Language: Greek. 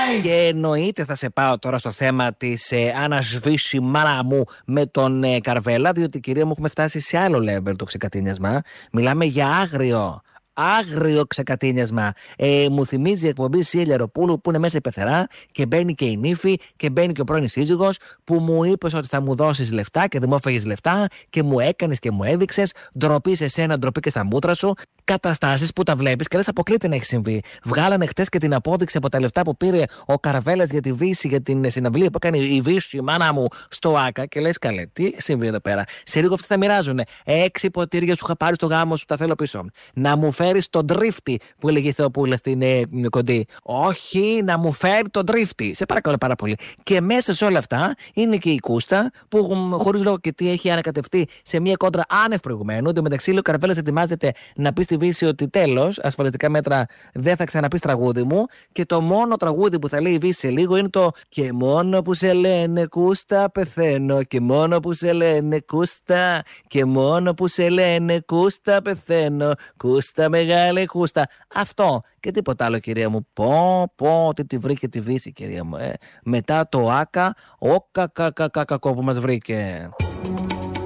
Και εννοείται θα σε πάω τώρα στο θέμα της Άννα σβήσει μάνα μου με τον Καρβέλα, διότι κυρία μου έχουμε φτάσει σε άλλο level το ξεκατίνιασμα. Μιλάμε για άγριο ξεκατίνιασμα. Μου θυμίζει η εκπομπή Σίλια Ροπούλου που είναι μέσα η πεθερά και μπαίνει και η νύφη και μπαίνει και ο πρώην σύζυγος που μου είπες ότι θα μου δώσεις λεφτά και δεν μου έφαγες λεφτά και μου έκανες και μου έδειξες. Ντροπή σε σένα, ντροπή και στα μούτρα σου. Καταστάσεις που τα βλέπεις και λες αποκλείται να έχει συμβεί. Βγάλανε χτες και την απόδειξη από τα λεφτά που πήρε ο Καρβέλας για τη Βύση, για την συναυλία που έκανε η Βύση, η μάνα μου, στο ΆΚΑ. Και λες καλέ, τι συμβεί εδώ πέρα. Σε λίγο αυτοί θα μοιράζουν. 6 ποτήρια σου είχα πάρει στο γάμο σου, τα θέλω πίσω. Να μου φέρεις τον τρίφτη που έλεγε η Θεοπούλα στην κοντή. Όχι, να μου φέρει τον τρίφτη. Σε παρακαλώ πάρα πολύ. Και μέσα σε όλα αυτά είναι και η Κούστα που χωρίς λόγο και τι έχει ανακατευτεί σε μια κόντρα άνευ προηγουμένου. Εν τω μεταξύ, ο Καρβέλας ετοιμάζεται να πει στη Βύση ότι τέλος, ασφαλιστικά μέτρα δεν θα ξαναπείς τραγούδι μου. Και το μόνο τραγούδι που θα λέει η Βύση σε λίγο είναι το «Και μόνο που σε λένε Κούστα πεθαίνω, και μόνο που σε λένε Κούστα, και μόνο που σε λένε Κούστα πεθαίνω, Κούστα μεγάλη Κούστα». Αυτό και τίποτα άλλο, κυρία μου. Πω, τι τη βρήκε τη Βύση, κυρία μου. Μετά το ΆΚΑ, ο κακό που μας βρήκε.